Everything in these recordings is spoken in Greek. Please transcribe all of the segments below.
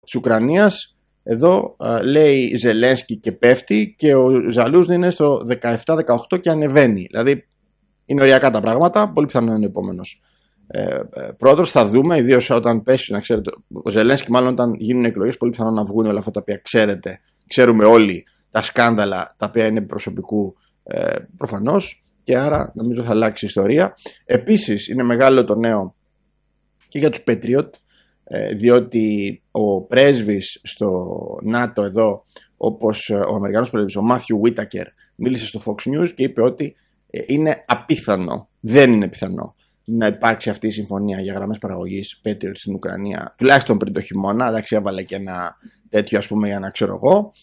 της Ουκρανίας εδώ λέει Ζελένσκι και πέφτει, και ο Ζαλούζνη είναι στο 17-18 και ανεβαίνει. Δηλαδή είναι οριακά τα πράγματα, πολύ πιθανό είναι ο επόμενος πρόεδρος. Θα δούμε, ιδίως όταν πέσει, να ξέρετε, ο Ζελένσκι, μάλλον όταν γίνουν εκλογές, πολύ πιθανό να βγουν όλα αυτά τα οποία ξέρουμε όλοι, τα σκάνδαλα τα οποία είναι προσωπικού προφανώς, και άρα νομίζω θα αλλάξει η ιστορία. Επίσης είναι μεγάλο το νέο και για τους Patriot, διότι ο πρέσβης στο ΝΑΤΟ εδώ, όπως ο Αμερικανός πρέσβης, ο Μάθιου Βίτακερ, μίλησε στο Fox News και είπε ότι είναι απίθανο, δεν είναι πιθανό να υπάρξει αυτή η συμφωνία για γραμμές παραγωγής Patriot στην Ουκρανία, τουλάχιστον πριν το χειμώνα. Εντάξει, έβαλε και ένα τέτοιο, ας πούμε, για να ξέρω εγώ.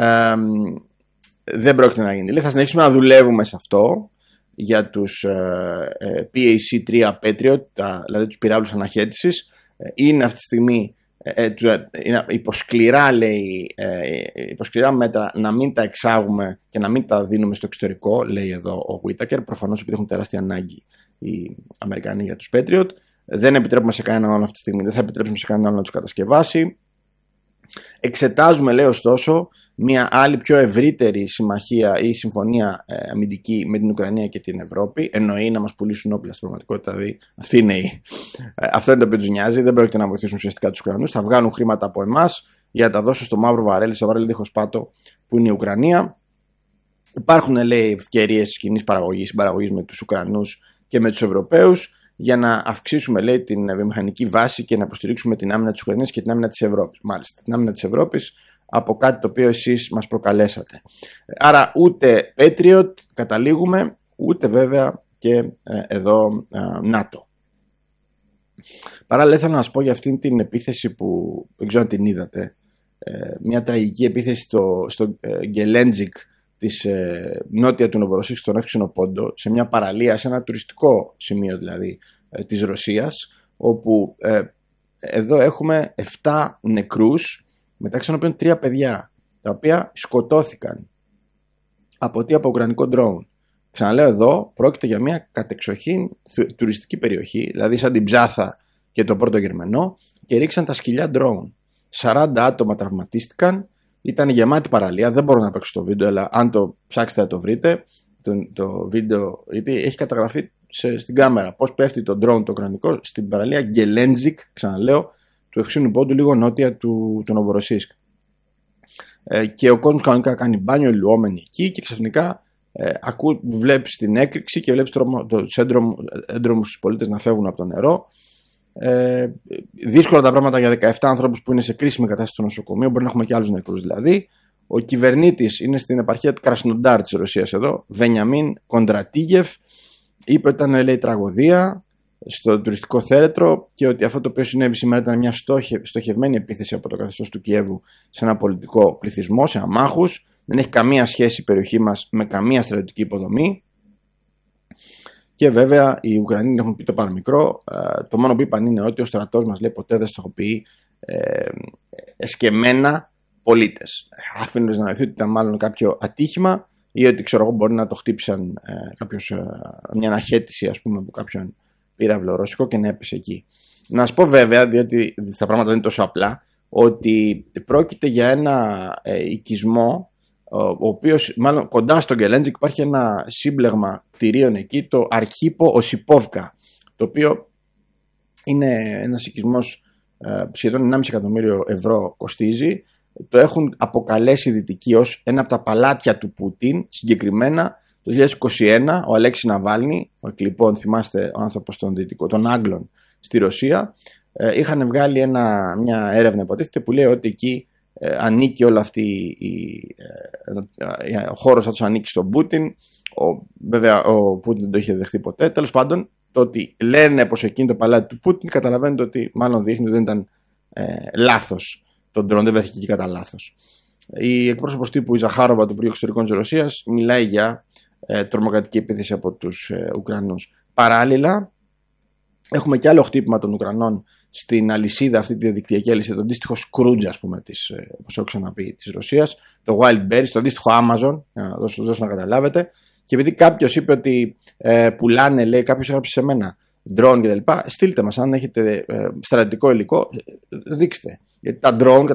Δεν πρόκειται να γίνει. Θα συνεχίσουμε να δουλεύουμε σε αυτό για τους PAC-3 Patriot, δηλαδή τους πυράβλους αναχέτησης. Είναι αυτή τη στιγμή υποσκληρά, λέει, υποσκληρά μέτρα να μην τα εξάγουμε και να μην τα δίνουμε στο εξωτερικό, λέει εδώ ο Whitaker, προφανώς επειδή έχουν τεράστια ανάγκη οι Αμερικανοί για τους Patriot. Δεν επιτρέπουμε σε κανέναν άλλον αυτή τη στιγμή, δεν θα επιτρέψουμε σε κανέναν άλλον να τους κατασκευάσει. Εξετάζουμε, λέει, ωστόσο, μια άλλη πιο ευρύτερη συμμαχία ή συμφωνία αμυντική με την Ουκρανία και την Ευρώπη. Εννοεί να μας πουλήσουν όπλα στην πραγματικότητα. Δηλαδή, αυτό είναι το οποίο τους νοιάζει. Δεν πρόκειται να βοηθήσουν ουσιαστικά τους Ουκρανούς. Θα βγάλουν χρήματα από εμάς για να τα δώσουν στο μαύρο βαρέλι, στο βαρέλι δίχως πάτο που είναι η Ουκρανία. Υπάρχουν, λέει, ευκαιρίες κοινής συμπαραγωγής με τους Ουκρανούς και με τους Ευρωπαίους, για να αυξήσουμε, λέει, την βιομηχανική βάση και να υποστηρίξουμε την άμυνα της Ουκρανίας και την άμυνα της Ευρώπης. Μάλιστα, την άμυνα της Ευρώπης από κάτι το οποίο εσείς μας προκαλέσατε. Άρα ούτε Patriot καταλήγουμε, ούτε βέβαια και εδώ ΝΑΤΟ. Παράλληλα, ήθελα να σας πω για αυτήν την επίθεση που δεν ξέρω αν την είδατε. Μια τραγική επίθεση στο Γκελέντζικ της νότια του Νοβοροσίσκ, στον Εύξηνο Πόντο, σε μια παραλία, σε ένα τουριστικό σημείο δηλαδή της Ρωσίας, όπου εδώ έχουμε 7 νεκρούς, μεταξύ των οποίων 3 παιδιά, τα οποία σκοτώθηκαν από ουκρανικό ντρόουν. Ξαναλέω, εδώ πρόκειται για μια κατεξοχήν τουριστική περιοχή, δηλαδή σαν την Ψάθα και το Πόρτο Γερμανό, και ρίξαν τα σκυλιά ντρόουν. 40 άτομα τραυματίστηκαν. Ήταν γεμάτη παραλία, δεν μπορώ να παίξω το βίντεο, αλλά αν το ψάξετε θα το βρείτε. Το βίντεο, γιατί έχει καταγραφεί στην κάμερα πώς πέφτει το drone το ουκρανικό στην παραλία Γκελέντζικ, ξαναλέω, του Ευξήνου Πόντου, λίγο νότια του Νοβοροσίσκ. Και ο κόσμος κανονικά κάνει μπάνιο, λουόμενοι εκεί, και ξαφνικά βλέπεις την έκρηξη και βλέπεις τους έντρομους πολίτες να φεύγουν από το νερό. Δύσκολα τα πράγματα για 17 ανθρώπους που είναι σε κρίσιμη κατάσταση στο νοσοκομείο. Μπορεί να έχουμε και άλλους νεκρούς δηλαδή. Ο κυβερνήτης είναι στην επαρχία του Κρασνοντάρ της Ρωσίας εδώ, Βενιαμίν Κοντρατίγεφ. Είπε ότι ήταν, λέει, τραγωδία στο τουριστικό θέρετρο, και ότι αυτό το οποίο συνέβη σήμερα ήταν μια στοχευμένη επίθεση από το καθεστώς του Κιέβου σε ένα πολιτικό πληθυσμό, σε αμάχους. Δεν έχει καμία σχέση η περιοχή μας με καμία στρατιωτική υποδομή. Και βέβαια οι Ουκρανοί έχουν πει το παραμικρό. Το μόνο που είπαν είναι ότι ο στρατός μας, λέει, ποτέ δεν στοχοποιεί εσκεμμένα πολίτες. Αφήνοντας να νοηθεί ότι ήταν μάλλον κάποιο ατύχημα, ή ότι, ξέρω εγώ, μπορεί να το χτύπησαν μια αναχέτηση, ας πούμε, από κάποιον πύραυλο ρώσικο και να έπεσε εκεί. Να σας πω βέβαια, διότι τα πράγματα δεν είναι τόσο απλά, ότι πρόκειται για ένα οικισμό, ο οποίος, μάλλον κοντά στο Γκελέντζικ, υπάρχει ένα σύμπλεγμα κτηρίων εκεί, το Αρχίπο Οσιπόβκα, το οποίο είναι ένας οικισμός σχεδόν 1,5 εκατομμύριο ευρώ κοστίζει. Το έχουν αποκαλέσει οι δυτικοί ως ένα από τα παλάτια του Πούτιν. Συγκεκριμένα το 2021 ο Αλέξη Ναβάλνη, λοιπόν, θυμάστε, ο άνθρωπος των Άγγλων στη Ρωσία, είχαν βγάλει μια έρευνα, υποτίθεται, που λέει ότι εκεί ανήκει όλο αυτή ο χώρος θα τους ανήκει στον Πούτιν. Βέβαια ο Πούτιν δεν το είχε δεχθεί ποτέ. Τέλος πάντων, το ότι λένε πως εκείνη το παλάτι του Πούτιν, καταλαβαίνετε ότι μάλλον δείχνει ότι δεν ήταν λάθος το ντρόν, δεν βρέθηκε εκεί κατά λάθος. Η εκπρόσωπος τύπου η Ζαχάροβα του Υπουργείου Εξωτερικών της Ρωσίας μιλάει για τρομοκρατική επίθεση από τους Ουκρανούς. Παράλληλα, έχουμε και άλλο χτύπημα των Ουκρανών στην αλυσίδα, αυτή τη διαδικτυακή αλυσίδα, το αντίστοιχο Scrooge, ας πούμε, όπως έχω ξαναπεί, της Ρωσίας, το Wildberries, το αντίστοιχο Amazon, να δώσω να καταλάβετε. Και επειδή κάποιος είπε ότι πουλάνε, λέει, κάποιος έγραψε σε μένα drone κτλ., στείλτε μας, αν έχετε στρατιωτικό υλικό, δείξτε. Γιατί τα drone,